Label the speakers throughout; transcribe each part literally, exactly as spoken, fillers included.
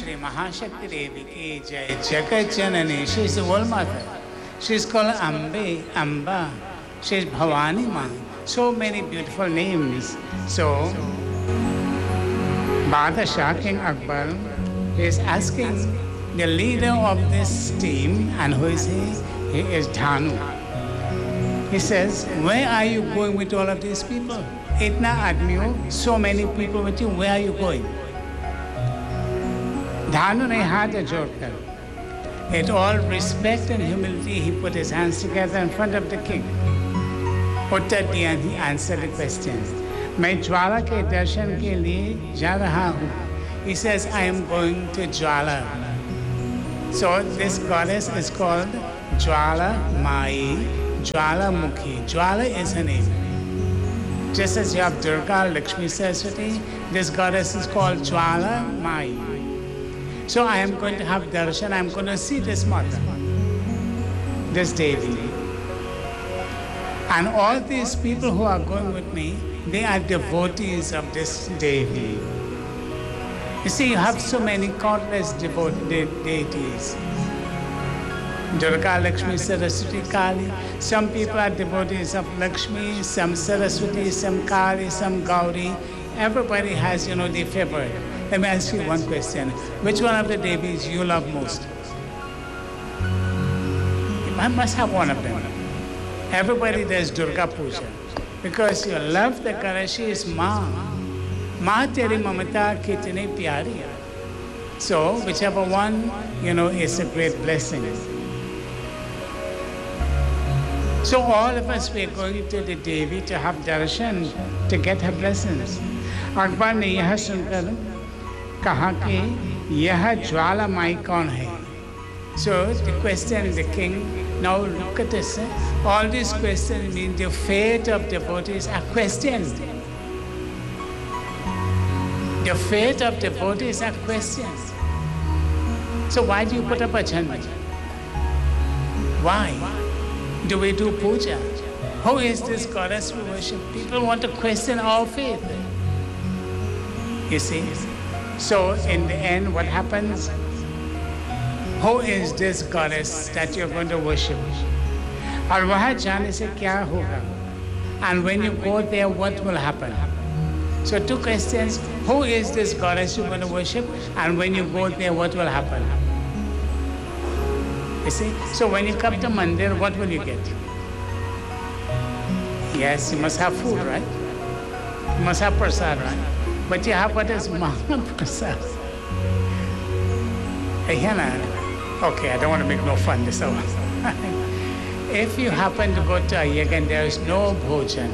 Speaker 1: Shri Mahashakti Devi ki jai, Jagat Janani. She is the world mother. She is called Ambe, Amba. She is Bhavani Ma. So many beautiful names. So, Badashah King Akbar is asking the leader of this team, and who is he? He is Dhanu. He says, where are you going with all of these people? Itna admi ho, so many people with you, where are you going? Dhanu ne haath jodkar, with all respect and humility, he put his hands together in front of the king. Uttar diya, he answered the question. मैं ज्वाला के दर्शन के लिए जा रहा हूँ. He says, I am going to Jwala. So this goddess is called Jwala Mai, Jwala Mukhi. Jwala is her name. Just as you have Durga, Lakshmi Saraswati, this goddess is called Jwala Mai. So I am going to have darshan, I am going to see this mother, this Devi. And all these people who are going with me, they are devotees of this Devi. You see, you have so many countless devote de- deities. Durga, Lakshmi, Saraswati, Kali. Some people are devotees of Lakshmi, some Saraswati, some Kali, some Gauri. Everybody has, you know, their favorite. Let me ask you one question. Which one of the Devis you love most? You must have one of them. Everybody does Durga Puja. Because you love the goddess, she is Ma. Ma teri mamata kitni pyari. So, whichever one, you know, is a great blessing. So all of us, we are going to the Devi to have darshan, to get her blessings. Akbar ne yah sunkar kaha ki yah Jwala Mai kaun hai? So the question, the king, now look at this. All these questions mean the fate of devotees are questioned. The fate of devotees are questioned. So why do you put up a chanda? Why do we do puja? Who is this goddess we worship? People want to question our faith. You see? So in the end, what happens? Who is this goddess that you're going to worship? और वहाँ जाने से क्या होगा? And when you go there, what will happen? So two questions. Who is this goddess you're going to worship? And when you go there, what will happen? You see? So when you come to mandir, what will you get? Yes, you must have food, right? You must have prasad, right? But you have what is Mahaprasad. Okay, I don't want to make no fun this hour. If you happen to go to a yajna and there is no bhojan,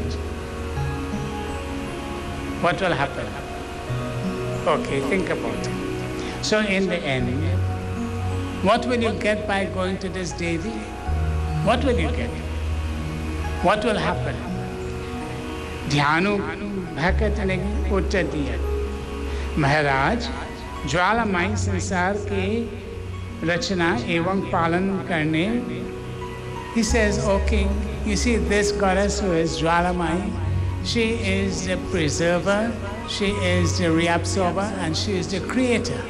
Speaker 1: what will happen? Okay, think about it. So in the end, what will you get by going to this Devi? What will you get? What will happen? Dhyanu bhakat ne uttar diya. Maharaj, Jwala Mai sansar ke rachana evam palan karne. He says, O king, you see this goddess who is Jwala Mai, she is the preserver, she is the reabsorber, and she is the creator.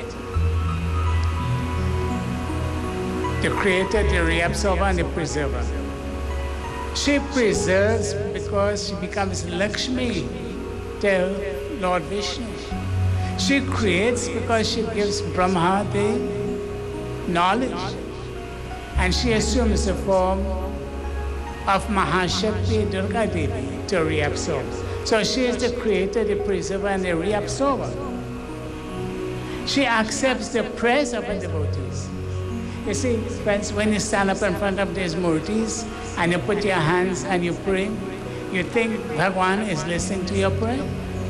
Speaker 1: The creator, the reabsorber, and the preserver. She preserves because she becomes Lakshmi to Lord Vishnu. She creates because she gives Brahma the knowledge. And she assumes the form of Mahashakti Durga Devi to reabsorb. So she is the creator, the preserver, and the reabsorber. She accepts the prayers of the devotees. You see, friends, when you stand up in front of these murtis and you put your hands and you pray, you think Bhagwan is listening to your prayer?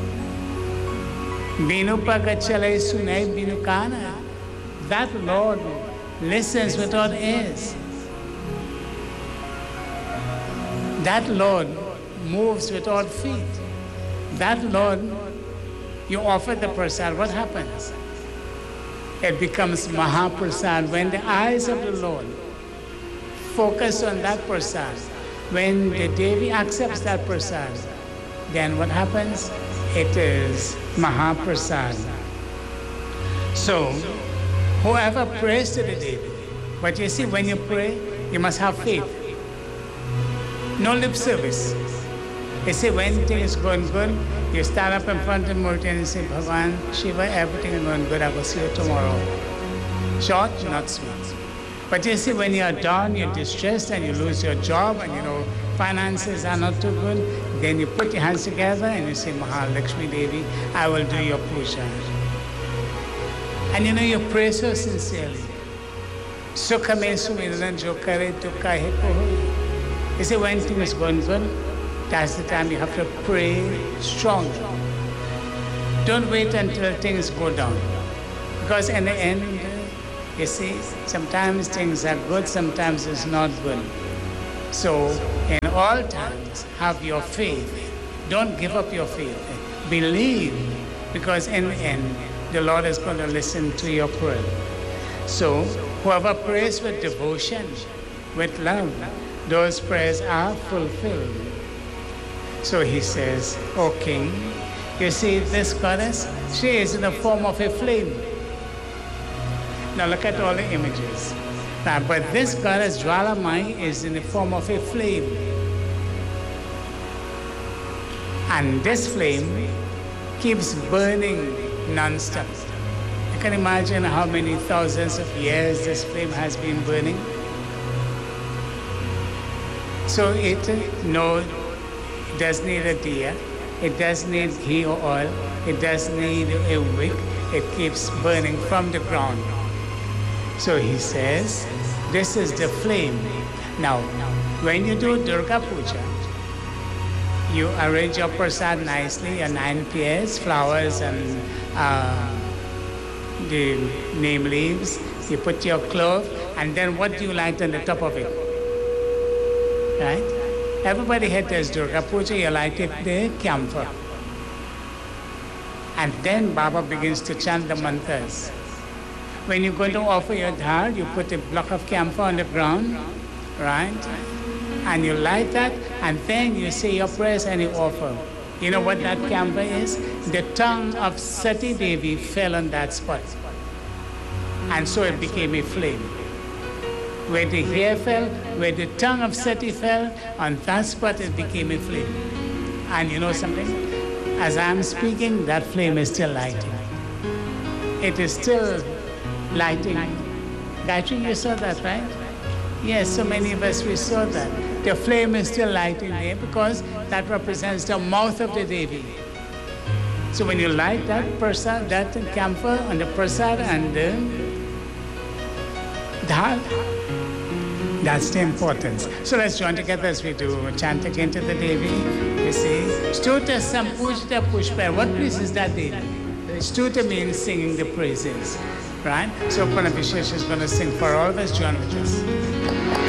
Speaker 1: Binu pagachalai sunai binu kana. That Lord listens without ears. That Lord moves without feet. That Lord, you offer the prasad, what happens? It becomes Mahaprasad. When the eyes of the Lord focus on that prasad, when the Devi accepts that prasad, then what happens? It is Mahaprasad. So, whoever prays to the Devi. But you see, when you pray, you must have faith. No lip service. You see, when things are going good, you stand up in front of the Murti and you say, Bhagavan, Shiva, everything is going good. I will see you tomorrow. Short, not sweet. But you see, when you're down, you're distressed, and you lose your job, and you know, finances are not too good, then you put your hands together and you say, Mahalakshmi Devi, I will do your puja. And you know, you pray so sincerely. Sukha me sumiran jo kare dukha hai kohoi. You see, when things are going good, that's the time you have to pray strongly. Don't wait until things go down. Because in the end, you see, sometimes things are good, sometimes it's not good. So, in all times, have your faith. Don't give up your faith. Believe, because in the end, the Lord is going to listen to your prayer. So, whoever prays with devotion, with love, those prayers are fulfilled. So he says, O King, you see this goddess, she is in the form of a flame. Now look at all the images. Now, but this goddess Jwalamai is in the form of a flame. And this flame keeps burning non-stop. You can imagine how many thousands of years this flame has been burning. So it no, does need a diya, it does need ghee or oil, it does need a wick, it keeps burning from the ground. So he says, this is the flame. Now, when you do Durga Puja, you arrange your prasad nicely, your nine pairs, flowers and uh, the neem leaves. You put your clove, and then what do you light on the top of it? Right? Everybody here does Durga Puja, you light it the camphor. And then Baba begins to chant the mantras. When you're going to offer your dhar, you put a block of camphor on the ground, right? And you light that, and then you say your prayers and you offer. You know what that camphor is? The tongue of Sati Devi fell on that spot. And so it became a flame. Where the hair fell, where the tongue of Sati fell, on that spot it became a flame. And you know something? As I'm speaking, that flame is still lighting. It is still lighting. Gayatri, you saw that, right? Yes, so many of us, we saw that. The flame is still lighting there because that represents the mouth of the Devi. So when you light that prasad, that camphor on the prasad and the dhar, that's the importance. So let's join together as we do chant again to the Devi. We say, Stuta Sampujta Pushpa. What pleases that Devi? Stuta means singing the praises. Right? So Pranabhishesh is going to sing for all of us. Join with us.